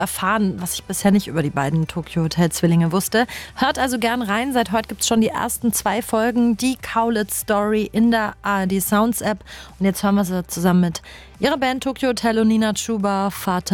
erfahren, was ich bisher nicht über die beiden Tokyo Hotel Zwillinge wusste. Hört also gern rein. Seit heute gibt es schon die ersten 2 Folgen. Die Kaulitz Story in der ARD Sounds App. Und jetzt hören wir sie zusammen mit ihrer Band Tokyo Hotel und Nina Chuba, Vater